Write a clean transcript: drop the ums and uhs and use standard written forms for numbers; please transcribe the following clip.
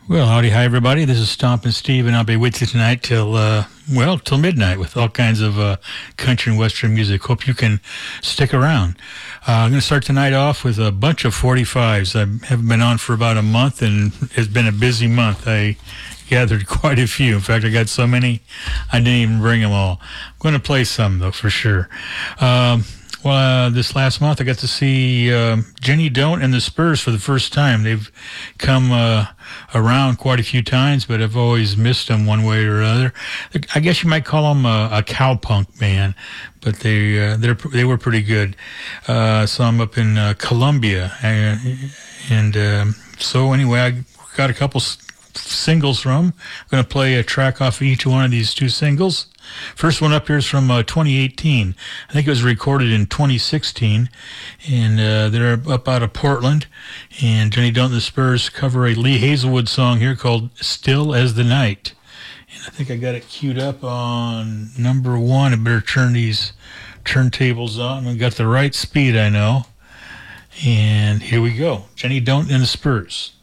Well, howdy, hi, everybody. This is Stompin' Steve, and I'll be with you tonight till midnight with all kinds of country and western music. Hope you can stick around. I'm going to start tonight off with a bunch of 45s. I haven't been on for about a month, and it's been a busy month. I gathered quite a few. In fact, I got so many, I didn't even bring them all. I'm going to play some, though, for sure. This last month I got to see Jenny Don't and the Spurs for the first time. They've come around quite a few times, but I've always missed them one way or another. I guess you might call them a cowpunk band, but they were pretty good. Saw them up in Columbia, so anyway, I got a couple singles from them. I'm going to play a track off of each one of these two singles. First one up here is from 2018. I think it was recorded in 2016, and they're up out of Portland. And Jenny Don't and the Spurs cover a Lee Hazelwood song here called "Still as the Night." And I think I got it queued up on number one. I better turn these turntables on. I got the right speed, I know. And here we go. Jenny Don't and the Spurs.